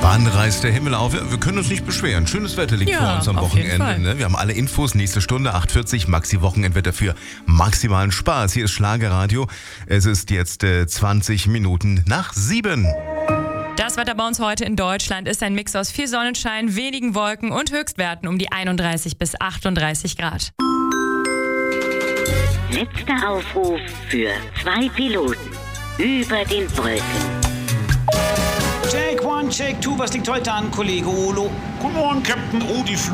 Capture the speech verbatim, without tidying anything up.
Wann reißt der Himmel auf? Wir können uns nicht beschweren. Schönes Wetter liegt Ja, vor uns am auf jeden Wochenende. Fall. Ne? Wir haben alle Infos. Nächste Stunde, acht Uhr vierzig, Maxi-Wochenendwetter für maximalen Spaß. Hier ist Schlagerradio. Es ist jetzt äh, zwanzig Minuten nach sieben. Das Wetter bei uns heute in Deutschland ist ein Mix aus viel Sonnenschein, wenigen Wolken und Höchstwerten um die einunddreißig bis achtunddreißig Grad. Letzter Aufruf für zwei Piloten über den Wolken. Take one, take two, was liegt heute an, Kollege Olo? Guten Morgen, Captain O, die